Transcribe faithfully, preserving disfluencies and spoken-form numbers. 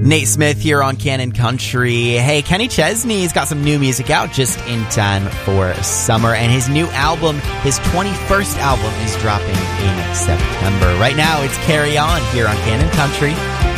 Nate Smith here on Canon Country. Hey, Kenny Chesney's got some new music out just in time for summer, and his new album, his twenty-first album, is dropping in September. Right now, it's Carry On here on Canon Country.